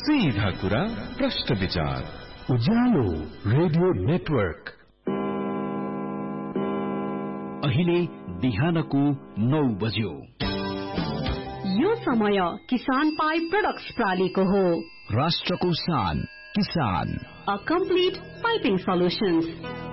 सीधा कुरा प्रश्न विचार उज्यालो रेडियो नेटवर्क। अहिले बिहानको 9 बज्यो। यो समय किसान पाइप प्रोडक्ट्स प्रालीको हो। राष्ट्रको शान किसान। A complete piping solutions.